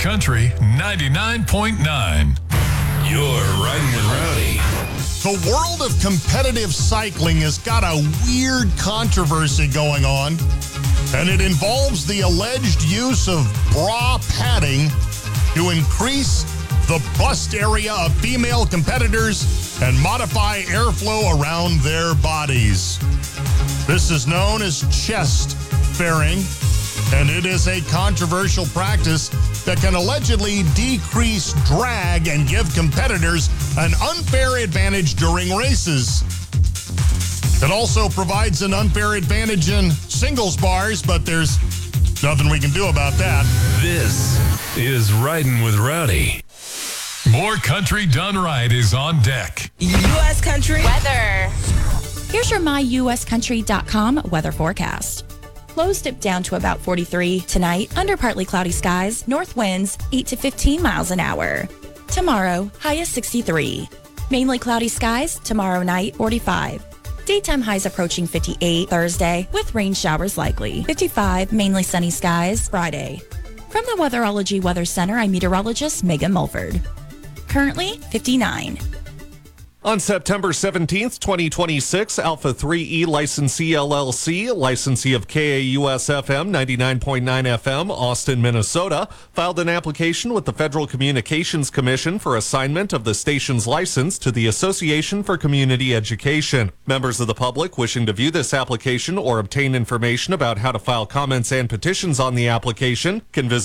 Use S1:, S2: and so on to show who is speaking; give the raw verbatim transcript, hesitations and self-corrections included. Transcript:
S1: Country ninety-nine point nine.
S2: You're riding with Rowdy.
S3: The world of competitive cycling has got a weird controversy going on, and it involves the alleged use of bra padding to increase the bust area of female competitors and modify airflow around their bodies. This is known as chest fairing, and it is a controversial practice that can allegedly decrease drag and give competitors an unfair advantage during races. It also provides an unfair advantage in singles bars, but there's nothing we can do about that.
S2: This is Riding with Rowdy.
S1: More country done right is on deck.
S4: U S Country
S5: weather.
S6: Here's your my U S country dot com weather forecast. Lows dip down to about forty-three tonight, under partly cloudy skies, north winds eight to fifteen miles an hour. Tomorrow, high is sixty-three. Mainly cloudy skies, tomorrow night, forty-five. Daytime highs approaching fifty-eight Thursday, with rain showers likely. fifty-five, mainly sunny skies, Friday. From the Weatherology Weather Center, I'm meteorologist Megan Mulford. Currently, fifty-nine.
S7: On September seventeenth, twenty twenty-six, Alpha three E Licensee L L C, licensee of K A U S F M ninety-nine point nine F M, Austin, Minnesota, filed an application with the Federal Communications Commission for assignment of the station's license to the Association for Community Education. Members of the public wishing to view this application or obtain information about how to file comments and petitions on the application can visit